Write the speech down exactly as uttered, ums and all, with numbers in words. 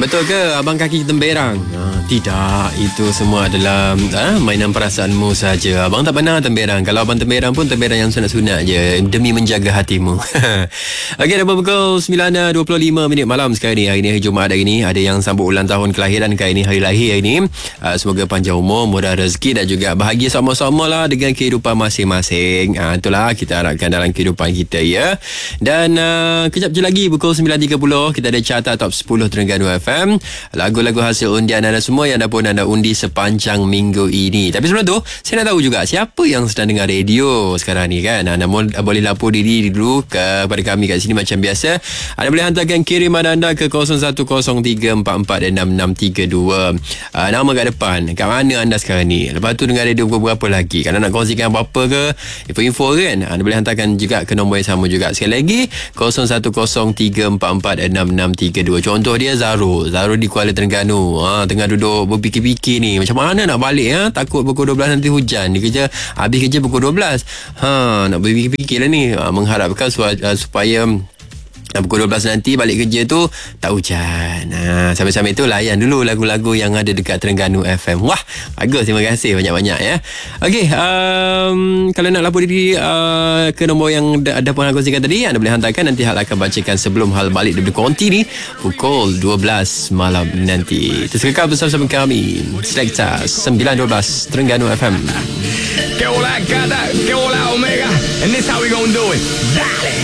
betul ke abang kaki temberang? Ha, tidak, itu semua adalah ha, mainan perasaanmu saja. Abang tak pernah temberang. Kalau abang temberang pun temberang yang sunat-sunat je demi menjaga hatimu. Okey, dah pukul sembilan dua puluh lima minit malam sekarang ni. Hari ni hari Jumaat hari ni. Ada yang sambut ulang tahun kelahiran kali ni, hari lahir hari ni. Uh, semoga panjang umur, murah rezeki dan juga bahagia sama-sama lah dengan kehidupan masing-masing. Uh, itulah kita harapkan dalam kehidupan kita ya. Dan uh, kejap je lagi pukul sembilan tiga puluh kita ada carta top sepuluh Terengganu F M. Lagu-lagu hasil undian anda semua yang dah pun anda undi sepanjang minggu ini. Tapi sebelum tu, saya nak tahu juga siapa yang sedang dengar radio sekarang ni kan. Anda boleh lapor diri dulu kepada kami kat sini macam biasa. Anda boleh hantarkan kiriman anda ke kosong satu kosong tiga empat empat enam enam tiga dua. Uh, nama kat depan. Kat mana anda sekarang ni? Lepas tu dengar radio pukul berapa lagi? Kalau nak kongsikan apa-apa ke, info-info kan, anda boleh hantarkan juga ke nombor yang sama juga. Sekali lagi kosong satu kosong tiga empat empat enam enam tiga dua. Contoh dia Zaro. Zaro di Kuala Terengganu. Ha, tengah duduk berfikir-fikir ni. Macam mana nak balik ha? Takut pukul dua belas nanti hujan. Dia kerja, habis kerja pukul dua belas. Ha, nak berfikir-fikir lah ni. Ha, mengharapkan supaya, supaya pukul dua belas nanti balik kerja tu tak hujan. Ha, sampai-sampai tu layan dulu lagu-lagu yang ada dekat Terengganu F M. Wah, bagus, terima kasih banyak-banyak ya. Okey, um, kalau nak lapor diri uh, ke nombor yang ada pun aku kongsikan tadi, anda boleh hantarkan, nanti Hal akan bacakan sebelum Hal balik daripada konti ni pukul dua belas malam nanti. Terus kekal bersama kami Selekta sembilan dua belas Terengganu F M. Que hola gata, que hola omega, and this how we gonna do it. Dale.